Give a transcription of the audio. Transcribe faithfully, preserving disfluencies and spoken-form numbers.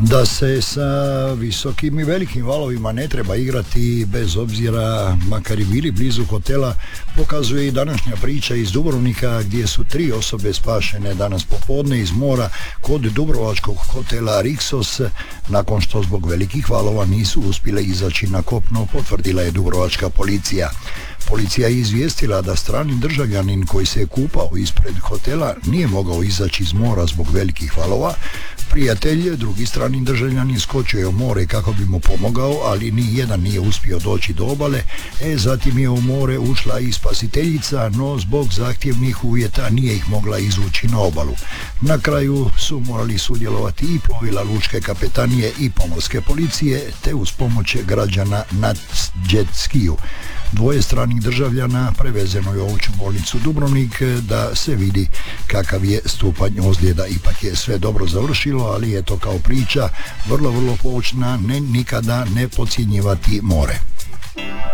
Da se sa visokim i velikim valovima ne treba igrati bez obzira, makar i bili blizu hotela, pokazuje i današnja priča iz Dubrovnika gdje su tri osobe spašene danas popodne iz mora kod dubrovačkog hotela Riksos nakon što zbog velikih valova nisu uspjele izaći na kopno, potvrdila je dubrovačka policija. Policija je izvijestila da strani državljanin koji se je kupao ispred hotela nije mogao izaći iz mora zbog velikih valova. Prijatelj, drugi strani državljanin, skočio je u more kako bi mu pomogao, ali ni jedan nije uspio doći do obale, e zatim je u more ušla i spasiteljica, no zbog zahtjevnih uvjeta nije ih mogla izvući na obalu. Na kraju su morali sudjelovati i plovila lučke kapetanije i pomorske policije, te uz pomoć građana na jet skiju. Dvoje stranih državljana prevezeno je u opću bolnicu Dubrovnik da se vidi kakav je stupanj ozljeda. Ipak je sve dobro završilo, ali je to kao priča vrlo, vrlo poučna, ne nikada ne podcjenjivati more.